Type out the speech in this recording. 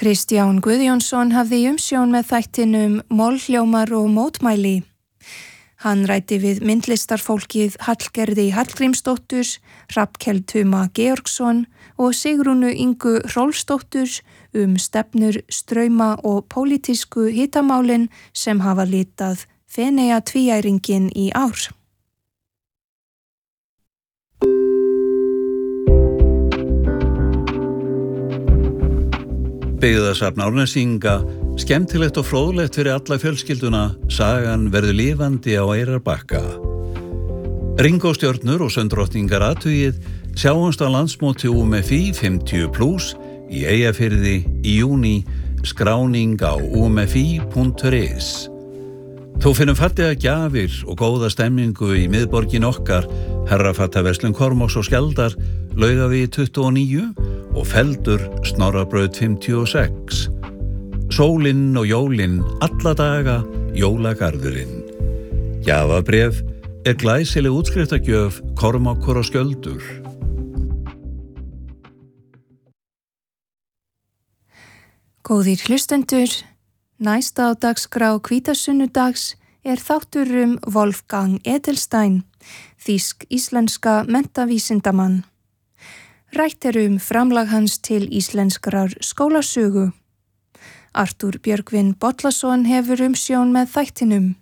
Kristján Guðjónsson hafði umsjón með þættinum Málhljómar og mótmæli. Hann ræddi við myndlistarfólkið Hallgerði Hallgrímsdóttur, Hrafnkell Tuma Georgsson og Sigrúnu Ingu Hrólfsdóttur stefnur, strauma og pólitísku hitamálin sem hafa litað Feneyjatvíæringinn í ár. Byggðasafn Árnesinga, skemmtilegt og fróðlegt fyrir alla fjölskylduna, sagan verður lifandi á Eyrarbakka. Ringóstjörnur og söndrottningar athugið, sjáumst á landsmóti UMFI 50+ í Eyjafirði í júní, skráning á umfi.is. Þú finnum fallega gjafir og góða stemningu í miðborgin okkar, Herrafattaverslun Kormáks og Skjaldar, Laugavegi 29 og Feldur, Snorrabraut 56. Sólinn og jólinn, alla daga, jólagarðurinn. Gjafabréf glæsileg útskriftargjöf Kormákur og Skjöldur. Góðir hlustendur, næst á dagskrá hvítasunnudags þáttur Wolfgang Edelstein, þýsk-íslenska menntavísindamann. Rætt framlag hans til íslenskrar skólasögu. Artúr Björgvin Bollason hefur umsjón með þættinum.